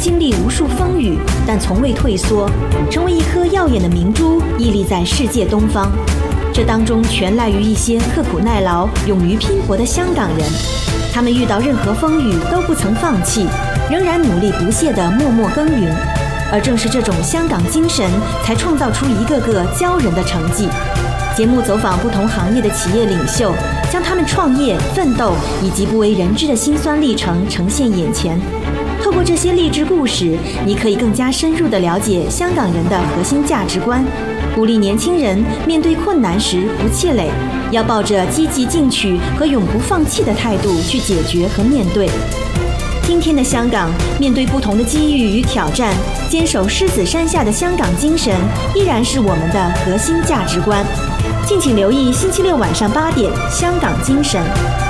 经历无数风雨，但从未退缩，成为一颗耀眼的明珠，屹立在世界东方。这当中全赖于一些刻苦耐劳、勇于拼搏的香港人。他们遇到任何风雨都不曾放弃，仍然努力不懈地默默耕耘。而正是这种香港精神，才创造出一个个骄人的成绩。节目走访不同行业的企业领袖，将他们创业、奋斗以及不为人知的辛酸历程呈现眼前。透过这些励志故事，你可以更加深入地了解香港人的核心价值观，鼓励年轻人面对困难时不气馁，要抱着积极进取和永不放弃的态度去解决和面对。今天的香港，面对不同的机遇与挑战，坚守狮子山下的香港精神依然是我们的核心价值观。敬请留意星期六晚上8点《香港精神》。